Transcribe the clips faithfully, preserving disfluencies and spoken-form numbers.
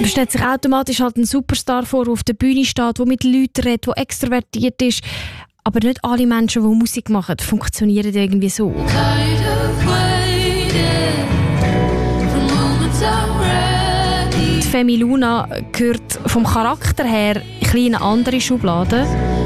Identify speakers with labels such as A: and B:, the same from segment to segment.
A: Man stellt sich automatisch halt einen Superstar vor, der auf der Bühne steht, der mit Leuten redet, der extrovertiert ist. Aber nicht alle Menschen, die Musik machen, funktionieren irgendwie so. Die Femi Luna gehört vom Charakter her ein bisschen in eine andere Schublade.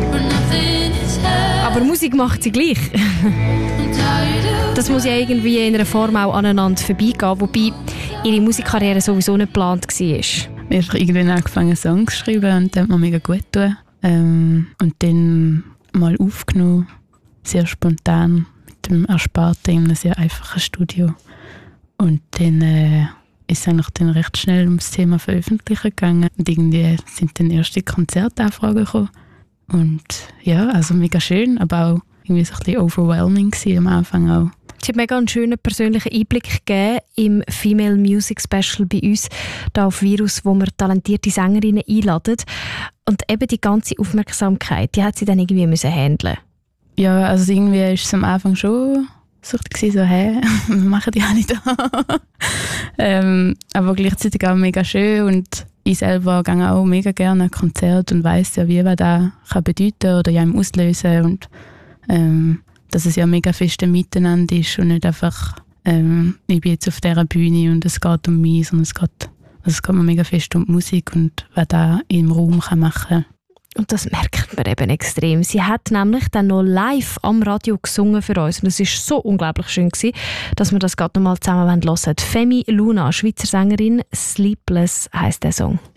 A: Aber Musik macht sie gleich. Das muss ja irgendwie in einer Form auch aneinander vorbeigehen, wobei ihre Musikkarriere sowieso nicht geplant war.
B: Ich habe irgendwann angefangen, Songs zu schreiben und das hat mir mega gut getan. Ähm, und dann mal aufgenommen, sehr spontan, mit dem Ersparten in einem sehr einfachen Studio. Und dann äh, ist es eigentlich dann recht schnell ums Thema Veröffentlichen gegangen. Und irgendwie sind dann erste Konzertanfragen gekommen. Und ja, also mega schön, aber auch irgendwie so ein bisschen overwhelming gewesen am Anfang auch.
A: Sie hat mega einen schönen persönlichen Einblick gegeben im Female Music Special bei uns, hier auf Virus, wo wir talentierte Sängerinnen einladen. Und eben die ganze Aufmerksamkeit, die hat sie dann irgendwie müssen handeln.
B: Ja, also irgendwie war es am Anfang schon so, so hä, wir machen die alle da. ähm, aber gleichzeitig auch mega schön und ich selber gehe auch mega gerne an Konzerte und weiss ja, wie was das kann bedeuten oder ja im Auslösen und ähm, dass es ja mega fest ein Miteinander ist und nicht einfach ähm, ich bin jetzt auf dieser Bühne und es geht um mich, sondern es geht, also es geht mir mega fest um die Musik und was da im Raum kann machen kann.
A: Und das merkt man eben extrem. Sie hat nämlich dann noch live am Radio gesungen für uns. Und es war so unglaublich schön, dass wir das gerade noch mal zusammen hören wollen. Femi Luna, Schweizer Sängerin, «Sleepless» heisst der Song.